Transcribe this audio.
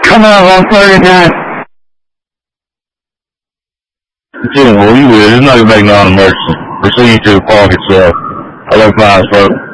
Come on, 139. Well, you will. It's not going to make non-emergency. Proceed to the park itself. I left my spoke.